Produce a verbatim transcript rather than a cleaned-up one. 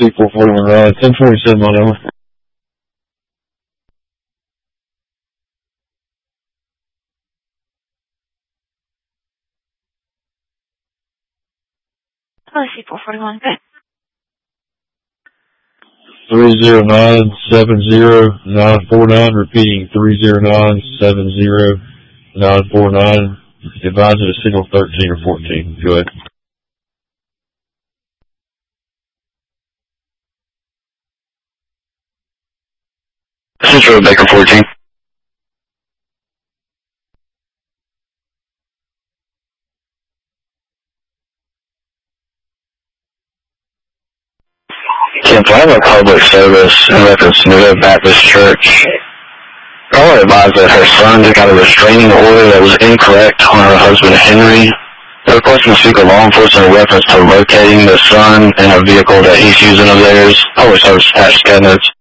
C four forty-one Rod, ten forty-seven on over. Oh, C four forty-one, good. three zero nine seven zero nine four nine, repeating three zero nine seven zero nine four nine. Advise it a signal thirteen or fourteen. Go ahead. Central Baker fourteen. Can I have a public service in reference to New Hope Baptist Church? I want to advise that her son just got a restraining order that was incorrect on her husband Henry. They're requesting to speak with law enforcement in reference to locating the son in a vehicle that he's using of theirs. Public service attached to notes.